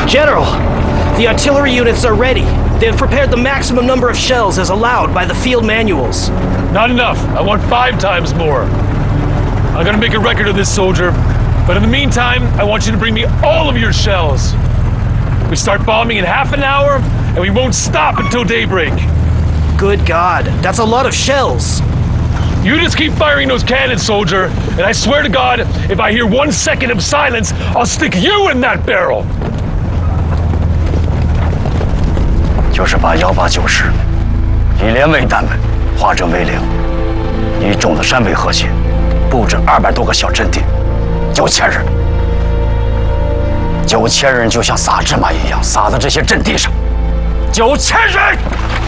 General, the artillery units are ready. They have prepared the maximum number of shells as allowed by the field manuals. Not enough. I want 5 times more. I'm gonna make a record of this, soldier. But in the meantime, I want you to bring me all of your shells. We start bombing in half an hour, and we won't stop until daybreak. Good God, that's a lot of shells. You just keep firing those cannons, soldier, and I swear to God, if I hear 1 second of silence, I'll stick you in that barrel. 就是把189师以连卫单位化整为零，以中的山为核心，布置200多个小阵地，9000人，9000人就像撒芝麻一样撒在这些阵地上，9000人。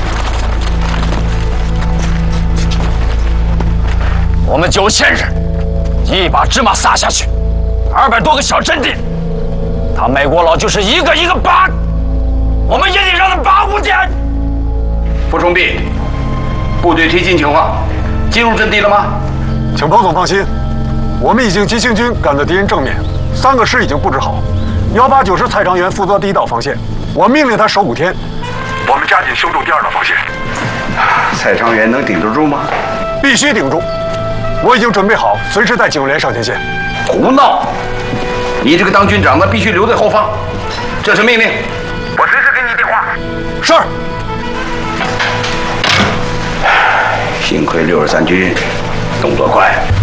我们9000人一把芝麻撒下去，200多个小阵地，他美国佬就是一个一个拔。 我们也得让他拔5天。 傅崇弼，部队推进情况，进入阵地了吗？ 请彭总放心，我们已经急行军赶到敌人正面，3个师已经布置好。189师蔡长元负责第1道防线，我命令他守5天。我们加紧修筑第2道防线。 蔡长元能顶得住吗？ 必须顶住！我已经准备好，随时带警卫连上前线。 胡闹！你这个当军长的必须留在后方，这是命令。 我随时给你电话。 是。 幸亏63军动作快。